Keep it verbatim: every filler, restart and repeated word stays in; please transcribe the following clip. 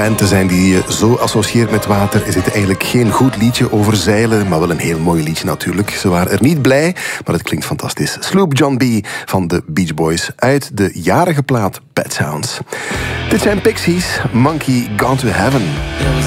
band te zijn die je zo associeert met water, is dit eigenlijk geen goed liedje over zeilen, maar wel een heel mooi liedje natuurlijk. Ze waren er niet blij, maar het klinkt fantastisch. Sloop John B. van de Beach Boys uit de jarige plaat Pet Sounds. Dit zijn Pixies, Monkey Gone to Heaven.